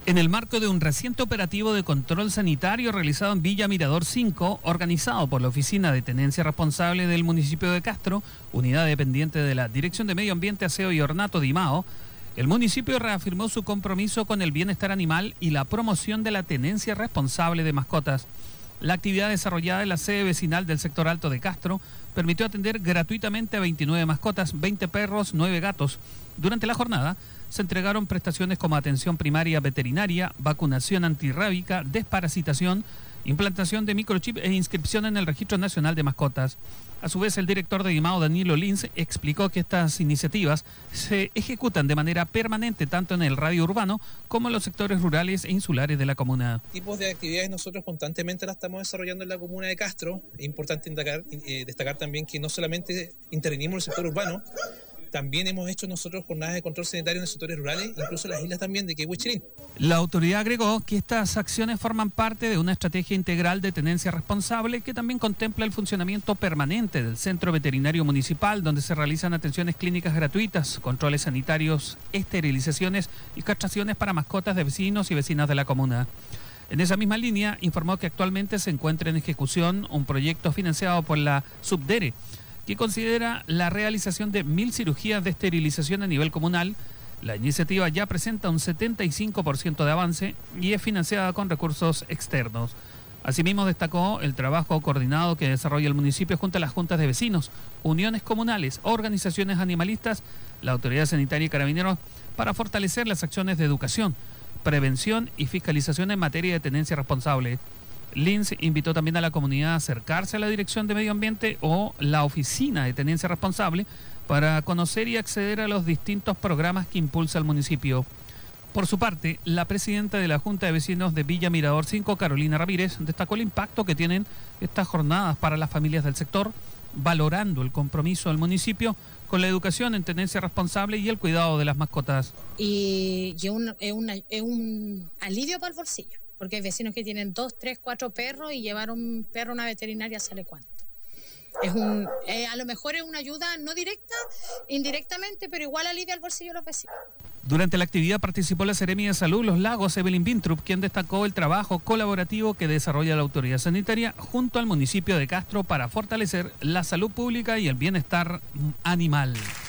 En el marco de un reciente operativo de control sanitario realizado en Villa Mirador 5, organizado por la Oficina de Tenencia Responsable del municipio de Castro, unidad dependiente de la Dirección de Medio Ambiente, Aseo y Ornato de IMAO, el municipio reafirmó su compromiso con el bienestar animal y la promoción de la tenencia responsable de mascotas. La actividad desarrollada en la sede vecinal del sector alto de Castro permitió atender gratuitamente a 29 mascotas, 20 perros, 9 gatos. Durante la jornada se entregaron prestaciones como atención primaria veterinaria, vacunación antirrábica, desparasitación, implantación de microchip e inscripción en el Registro Nacional de Mascotas. A su vez, el director de IMAO, Danilo Lins, explicó que estas iniciativas se ejecutan de manera permanente tanto en el radio urbano como en los sectores rurales e insulares de la comuna. Tipos de actividades nosotros constantemente las estamos desarrollando en la comuna de Castro. Es importante destacar también que no solamente intervenimos en el sector urbano, también hemos hecho nosotros jornadas de control sanitario en los sectores rurales, incluso en las islas también de Quehue-Chilín. La autoridad agregó que estas acciones forman parte de una estrategia integral de tenencia responsable que también contempla el funcionamiento permanente del Centro Veterinario Municipal, donde se realizan atenciones clínicas gratuitas, controles sanitarios, esterilizaciones y castraciones para mascotas de vecinos y vecinas de la comuna. En esa misma línea, informó que actualmente se encuentra en ejecución un proyecto financiado por la Subdere, que considera la realización de 1.000 cirugías de esterilización a nivel comunal. La iniciativa ya presenta un 75% de avance y es financiada con recursos externos. Asimismo, destacó el trabajo coordinado que desarrolla el municipio junto a las juntas de vecinos, uniones comunales, organizaciones animalistas, la autoridad sanitaria y carabineros para fortalecer las acciones de educación, prevención y fiscalización en materia de tenencia responsable. Lins invitó también a la comunidad a acercarse a la Dirección de Medio Ambiente o la Oficina de Tenencia Responsable para conocer y acceder a los distintos programas que impulsa el municipio. Por su parte, la presidenta de la Junta de Vecinos de Villa Mirador 5, Carolina Ramírez, destacó el impacto que tienen estas jornadas para las familias del sector, valorando el compromiso del municipio con la educación en tenencia responsable y el cuidado de las mascotas. Y es un alivio para el bolsillo, porque hay vecinos que tienen 2, 3, 4 perros y llevar un perro a una veterinaria sale cuánto. A lo mejor es una ayuda no directa, indirectamente, pero igual alivia el bolsillo de los vecinos. Durante la actividad participó la Seremi de Salud Los Lagos, Evelyn Bintrup, quien destacó el trabajo colaborativo que desarrolla la autoridad sanitaria junto al municipio de Castro para fortalecer la salud pública y el bienestar animal.